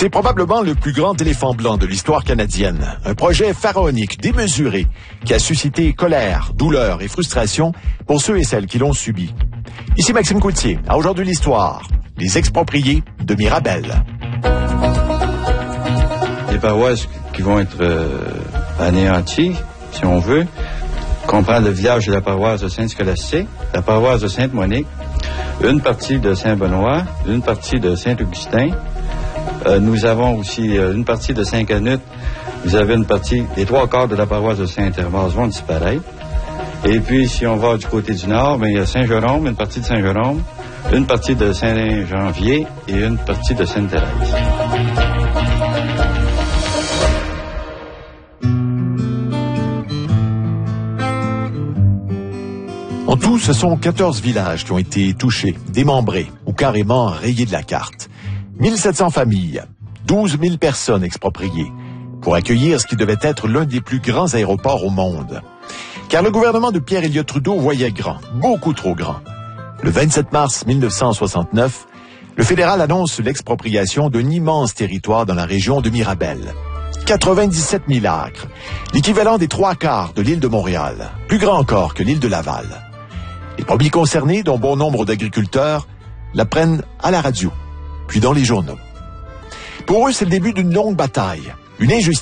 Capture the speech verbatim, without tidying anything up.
C'est probablement le plus grand éléphant blanc de l'histoire canadienne. Un projet pharaonique, démesuré, qui a suscité colère, douleur et frustration pour ceux et celles qui l'ont subi. Ici Maxime Coutier, à Aujourd'hui l'Histoire, les expropriés de Mirabel. Les paroisses qui vont être euh, anéanties, si on veut, comprend le village de la paroisse de Sainte-Scolastique, la paroisse de Sainte-Monique, une partie de Saint-Benoît, une partie de Saint-Augustin. Euh, nous avons aussi euh, une partie de Saint-Canute. Vous avez une partie, les trois quarts de la paroisse de Saint-Hermas vont disparaître. Et puis, si on va du côté du nord, bien, il y a Saint-Jérôme, une partie de Saint-Jérôme, une partie de Saint-Janvier et une partie de Sainte-Thérèse. En tout, ce sont quatorze villages qui ont été touchés, démembrés ou carrément rayés de la carte. mille sept cents familles, douze mille personnes expropriées pour accueillir ce qui devait être l'un des plus grands aéroports au monde. Car le gouvernement de Pierre Elliott Trudeau voyait grand, beaucoup trop grand. Le vingt-sept mars mille neuf cent soixante-neuf, le fédéral annonce l'expropriation d'un immense territoire dans la région de Mirabel. quatre-vingt-dix-sept mille acres, l'équivalent des trois quarts de l'île de Montréal, plus grand encore que l'île de Laval. Les premiers concernés, dont bon nombre d'agriculteurs, l'apprennent à la radio, puis dans les journaux. Pour eux, c'est le début d'une longue bataille, une injustice.